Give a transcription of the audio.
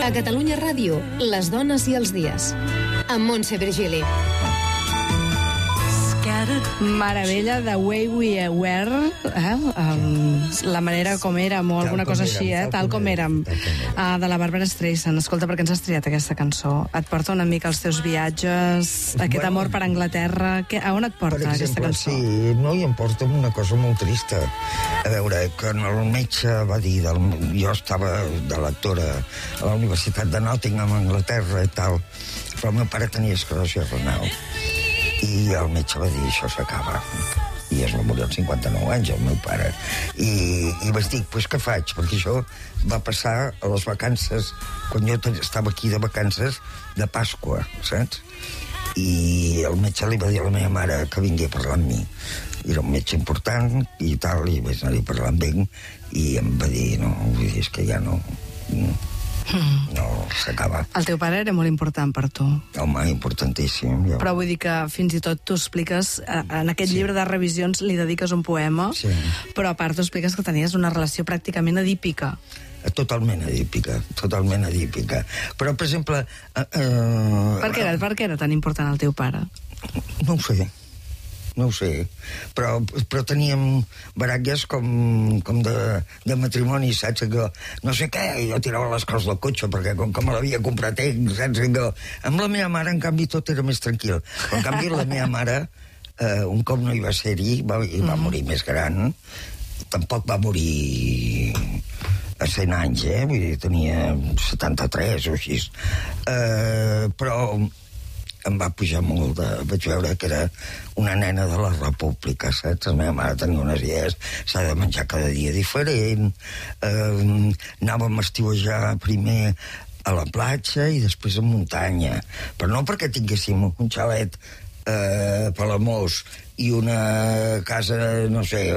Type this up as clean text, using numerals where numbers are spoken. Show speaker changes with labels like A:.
A: A Catalunya Ràdio, les dones i els dies. Amb Montse Virgili.
B: Meravella, The Way We Were, la manera com érem, o alguna cosa així, tal com érem, de la Barbara Streisand. Escolta, per què ens has triat aquesta cançó? Et porta una mica als teus viatges, aquest amor per Anglaterra? A on et porta aquesta cançó?
C: Sí, no, i em porta una cosa molt trista. A veure, quan el metge va dir... Jo estava de lectora a la Universitat de Nottingham, a Anglaterra i tal, però el meu pare tenia esclerosi renal. I el metge va dir, això s'acaba. I es va morir als 59 anys, el meu pare. I vaig dir, doncs què faig? Perquè això va passar a les vacances, quan jo estava aquí de vacances, de Pasqua, saps? I el metge li va dir a la meva mare que vingui a parlar amb mi. Era un metge important i tal, i vaig anar-hi a parlar amb ell, i em va dir, no, vull dir, és que ja no s'acaba.
B: El teu pare era molt important per tu.
C: Home, importantíssim. Ja.
B: Però vull dir que fins i tot tu expliques, en aquest llibre de revisions li dediques un poema, però a part tu expliques que tenies una relació pràcticament edípica.
C: Totalment edípica. Però, per exemple...
B: Per què era tan important el teu pare?
C: No ho sé, però teníem baralles com de matrimoni, saps? Que no sé què, jo tirava les coses del cotxe perquè com me l'havia comprat ell, saps? Amb la meva mare, en canvi, tot era més tranquil. En canvi, la meva mare, un cop no hi va ser-hi, va morir més gran, tampoc va morir a 100 anys, vull dir, tenia 73 o així. Però em va pujar molt vaig veure que era una nena de la república, saps? La meva mare tenia unes idees, s'ha de menjar cada dia diferent, anàvem a estiuejar primer a la platja i després a muntanya, però no perquè tinguéssim un xalet a Palamós i una casa, no sé,